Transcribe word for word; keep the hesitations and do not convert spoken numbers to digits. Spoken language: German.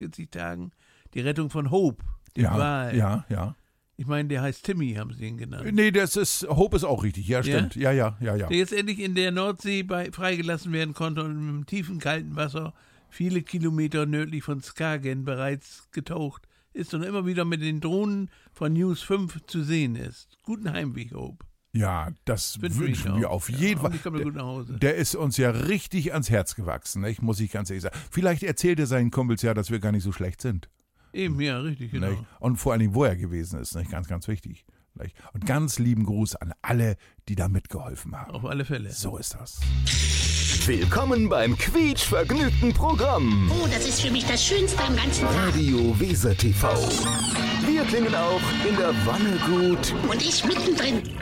vierzig Tagen, die Rettung von Hope, dem Ja, Wal. ja, ja. Ich meine, der heißt Timmy, haben sie ihn genannt. Nee, das ist, Hope ist auch richtig, ja, stimmt. Ja, ja, ja, ja. Der jetzt endlich in der Nordsee bei, freigelassen werden konnte und im tiefen, kalten Wasser, viele Kilometer nördlich von Skagen bereits getaucht ist und immer wieder mit den Drohnen von News fünf zu sehen ist. Guten Heimweg, Hope. Ja, das Wünschen wünschen wir wir auch. auf Ja, jeden Fall. hoffentlich kommt er gut nach Hause. Der ist uns ja richtig ans Herz gewachsen, nicht? Muss ich ganz ehrlich sagen. Vielleicht erzählt er seinen Kumpels ja, dass wir gar nicht so schlecht sind. Eben, ja, richtig, genau. Nicht? Und vor allen Dingen, wo er gewesen ist, nicht? Ganz, ganz wichtig. Nicht? Und ganz lieben Gruß an alle, die da mitgeholfen haben. Auf alle Fälle. So ist das. Willkommen beim quietschvergnügten Programm. Oh, das ist für mich das Schönste am ganzen Tag. Radio Weser T V. Wir klingen auch in der Wanne gut. Und ich mittendrin.